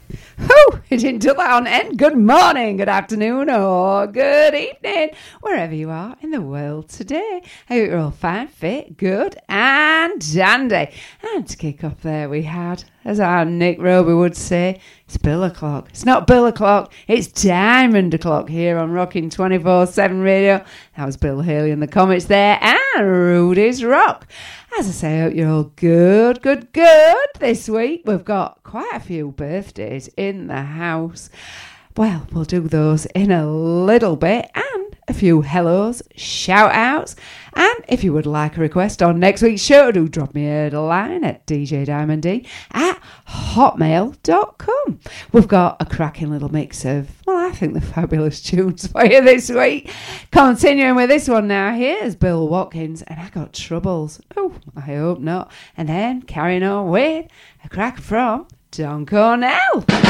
Oh, it didn't do that on end. Good morning, good afternoon, or good evening, wherever you are in the world today. I hope you're all fine, fit, good, and dandy. And to kick off there, we had, as our Nick Roby would say, it's Bill o'clock. It's not Bill o'clock, it's Diamond o'clock here on Rocking 24/7 Radio. That was Bill Haley in the comments there, and Rudy's Rock. As I say, I hope you're all good this week. We've got quite a few birthdays in the house. Well, we'll do those in a little bit, and a few hellos, shout-outs. And if you would like a request on next week's show, do drop me a line at djdiamondy@hotmail.com. We've got a cracking little mix of, well, I think the fabulous tunes for you this week. Continuing with this one now, here's Bill Watkins, and I Got Troubles. Oh, I hope not. And then carrying on with a crack from Don Cornell.